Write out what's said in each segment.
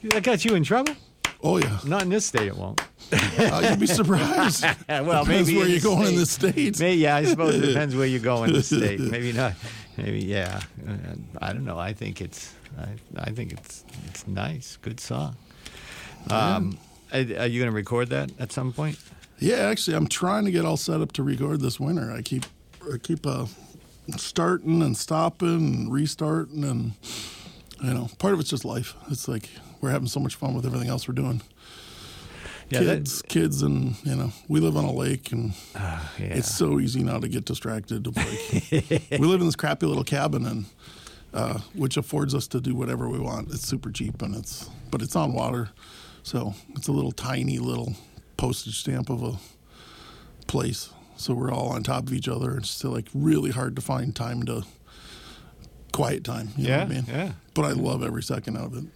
That got you in trouble? Oh yeah. Not in this state, it won't. You'd be surprised. Well, Depends maybe where in you're the going in the States. States. Maybe, yeah, I suppose it depends where you go in the state. Maybe not. Maybe, yeah. I don't know. I think it's nice. Good song. Are you going to record that at some point? Yeah, actually, I'm trying to get all set up to record this winter. I keep starting and stopping and restarting, and part of it's just life. It's like we're having so much fun with everything else we're doing. Yeah, kids, and we live on a lake, and yeah. it's so easy now to get distracted. Like, we live in this crappy little cabin, and which affords us to do whatever we want. It's super cheap, but it's on water, so it's a little tiny little postage stamp of a place. So we're all on top of each other. It's still like really hard to find quiet time. You know what I mean? Yeah. But I love every second of it.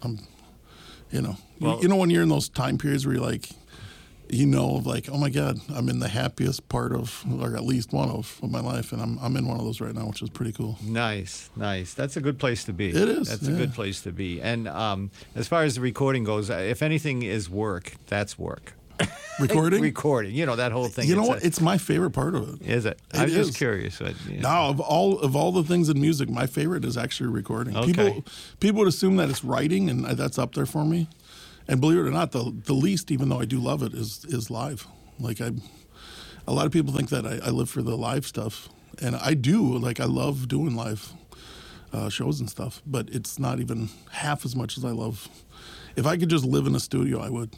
Well, when you're in those time periods where you're like, like, oh my God, I'm in the happiest part of, or at least one of my life, and I'm in one of those right now, which is pretty cool. Nice. That's a good place to be. It is. That's a good place to be. And as far as the recording goes, if anything is work, that's work. Recording, that whole thing. You know what? It's my favorite part of it. Is it? I'm just curious. Now, of all the things in music, my favorite is actually recording. Okay. People would assume that it's writing, and that's up there for me. And believe it or not, the least, even though I do love it, is live. Like a lot of people think that I live for the live stuff, and I do. Like I love doing live shows and stuff, but it's not even half as much as I love. If I could just live in a studio, I would.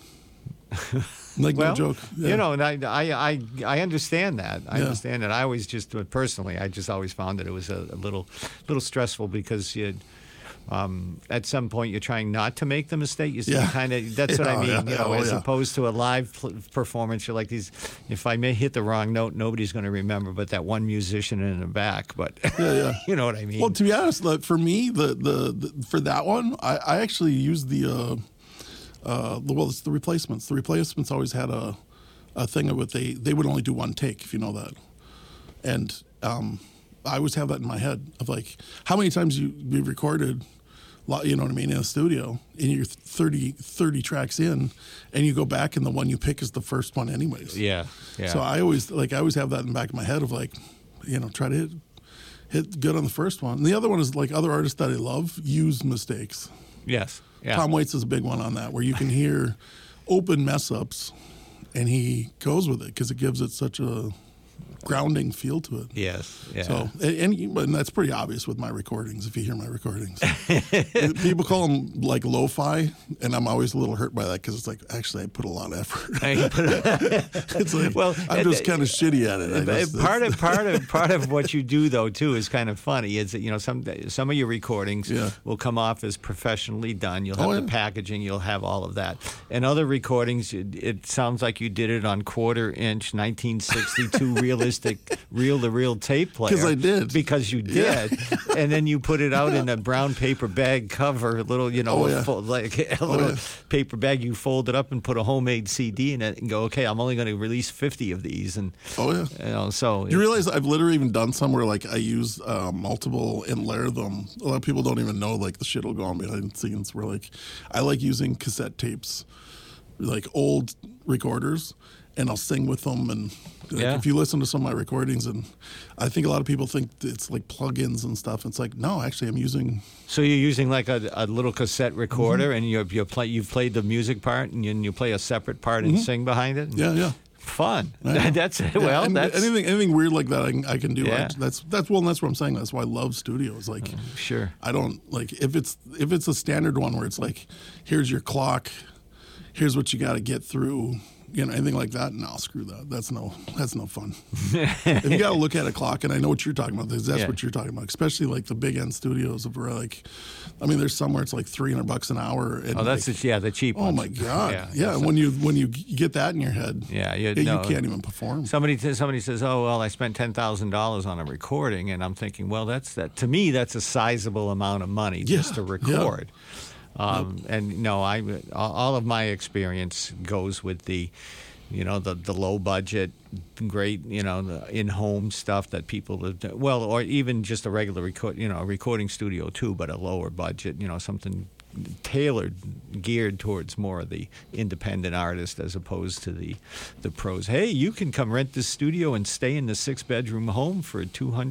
No joke. Yeah. And I understand that. I understand that. I always just personally, I just always found that it was a little stressful because at some point you're trying not to make the mistake. You see, kind of. That's what I mean. As opposed to a live performance, you're like these. If I may hit the wrong note, nobody's going to remember. But that one musician in the back. But you know what I mean. Well, to be honest, for me, the for that one, I actually used it's the Replacements. The Replacements always had a thing of it. They would only do one take, if you know that. And I always have that in my head of like how many times we recorded, you know what I mean, in a studio, and you're 30 tracks in, and you go back and the one you pick is the first one anyways. Yeah. So I always have that in the back of my head of like, try to hit good on the first one. And the other one is like other artists that I love use mistakes. Yes. Yeah. Tom Waits is a big one on that, where you can hear open mess-ups, and he goes with it because it gives it such a grounding feel to it. Yes. Yeah. So, and that's pretty obvious with my recordings, if you hear my recordings. People call them like lo-fi, and I'm always a little hurt by that because it's like, actually, I put a lot of effort. It's like, I'm just kind of shitty at it. Part of what you do, though, too, is kind of funny. Is that, some of your recordings will come off as professionally done. You'll have the packaging. You'll have all of that. And other recordings, it sounds like you did it on quarter-inch 1962 realistic reel-to-reel tape player. Because I did. Because you did. And then you put it out in a brown paper bag cover, a little, paper bag. You fold it up and put a homemade CD in it and go, okay, I'm only going to release 50 of these. And so you realize I've literally even done some where like I use multiple and layer them. A lot of people don't even know like the shit will go on behind the scenes. Where like I like using cassette tapes, like old recorders, and I'll sing with them. And if you listen to some of my recordings, and I think a lot of people think it's like plugins and stuff. It's like, no, actually, I'm using. So you're using like a little cassette recorder, and you've played the music part, and you play a separate part and sing behind it. Yeah. Fun. That's anything weird like that I can do. Yeah. That's what I'm saying. That's why I love studios. Like, sure. I don't like if it's a standard one where it's like, here's your clock, here's what you got to get through. Anything like that, no, screw that. That's no fun. If you got to look at a clock, and I know what you're talking about, that's what you're talking about, especially like the big end studios of where like, I mean, there's somewhere it's like $300 an hour. And that's the cheap ones. Oh my God, yeah. When you get that in your head, you can't even perform. Somebody says, oh well, I spent $10,000 on a recording, and I'm thinking, well, to me that's a sizable amount of money just to record. Yeah. And no, all of my experience goes with the low budget, great, the in-home stuff that people or even just a regular recording studio too, but a lower budget, something tailored, geared towards more of the independent artist as opposed to the pros. Hey, you can come rent this studio and stay in the 6-bedroom home for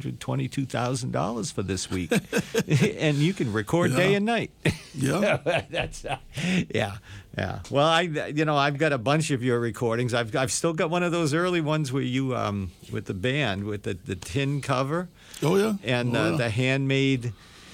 $222,000 for this week, and you can record day and night. Yeah, That's yeah. Well, I've got a bunch of your recordings. I've still got one of those early ones where you with the band with the tin cover. Oh yeah, and the handmade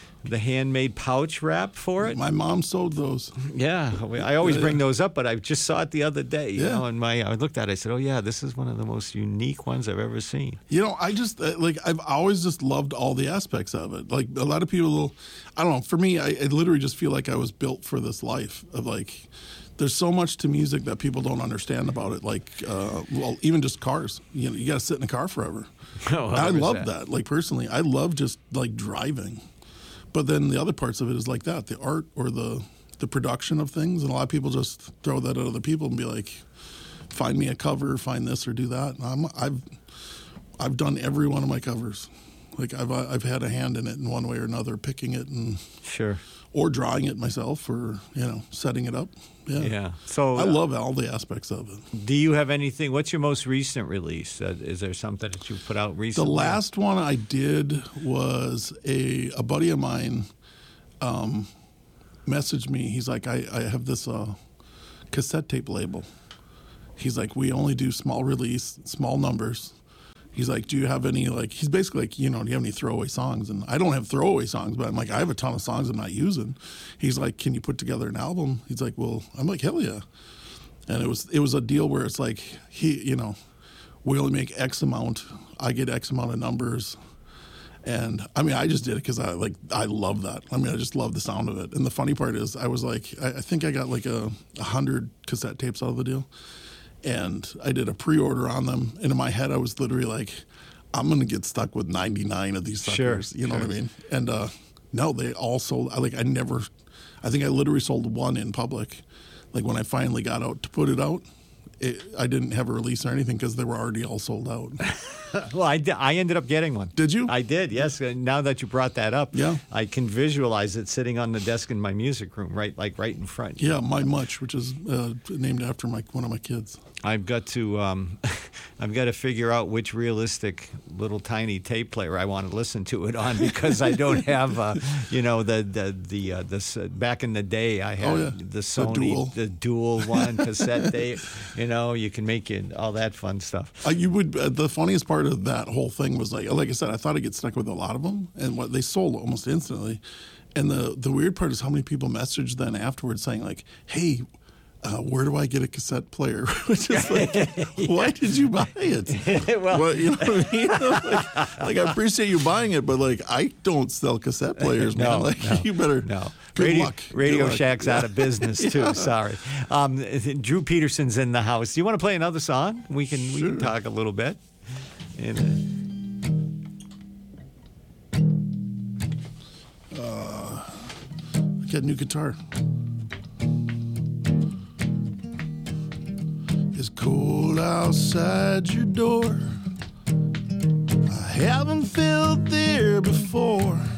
pouch wrap for it. My mom sewed those. Yeah, I always bring those up, but I just saw it the other day. You Yeah. know, and I looked at it. I said, "Oh yeah, this is one of the most unique ones I've ever seen." I just I've always just loved all the aspects of it. Like a lot of people, I don't know. For me, I literally just feel like I was built for this life of like. There's so much to music that people don't understand about it. Like, even just cars. You got to sit in a car forever. Oh, I love that. Like personally, I love just like driving. But then the other parts of it is like that, the art or the production of things. And a lot of people just throw that at other people and be like, find me a cover, find this or do that. And I've done every one of my covers. Like I've had a hand in it in one way or another, picking it and Sure. or drawing it myself or setting it up. Yeah. So I love all the aspects of it. do you have anything? What's your most recent release? Is there something that you put out recently? The last one I did was a buddy of mine messaged me. He's like, I have this cassette tape label. He's like, we only do small release, small numbers. He's like, do you have any, like, he's basically like, do you have any throwaway songs? And I don't have throwaway songs, but I'm like, I have a ton of songs I'm not using. He's like, can you put together an album? He's like, well, I'm like, hell yeah. And it was a deal where it's like, we only make X amount. I get X amount of numbers. And I mean, I just did it because I love that. I mean, I just love the sound of it. And the funny part is I was like, I think I got like 100 cassette tapes out of the deal. And I did a pre-order on them. And in my head, I was literally like, I'm going to get stuck with 99 of these suckers. Sure, you know what I mean? And no, they all sold. I think I literally sold one in public. Like when I finally got out to put it out, I didn't have a release or anything because they were already all sold out. Well, I ended up getting one. Did you? I did, yes. Now that you brought that up, Yeah. I can visualize it sitting on the desk in my music room, right in front. Yeah, My Much, which is named after one of my kids. I've got to figure out which realistic little tiny tape player I want to listen to it on because I don't have the back in the day I had the Sony the dual one cassette tape. You can make it all that fun stuff. The funniest part of that whole thing was like I said, I thought I'd get stuck with a lot of them, and what they sold almost instantly. And the weird part is how many people messaged then afterwards saying like, hey, where do I get a cassette player? Which is like, why did you buy it? Well, you know what I mean? like, I appreciate you buying it, but like, I don't sell cassette players, man. You better. No. Good luck. Radio Good luck. Shack's out of business too. Sorry. Drew Peterson's in the house. Do you want to play another song? We can talk a little bit. I got a new guitar. It's cold outside your door. I haven't felt there before.